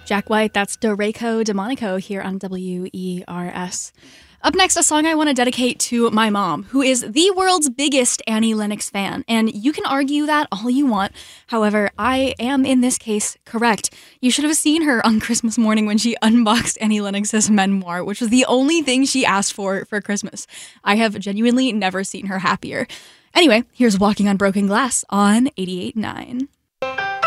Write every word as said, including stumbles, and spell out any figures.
Jack White, that's Doreko Demonico here on W E R S. Up next, a song I want to dedicate to my mom, who is the world's biggest Annie Lennox fan. And you can argue that all you want. However, I am, in this case, correct. You should have seen her on Christmas morning when she unboxed Annie Lennox's memoir, which was the only thing she asked for for Christmas. I have genuinely never seen her happier. Anyway, here's Walking on Broken Glass on eighty-eight point nine.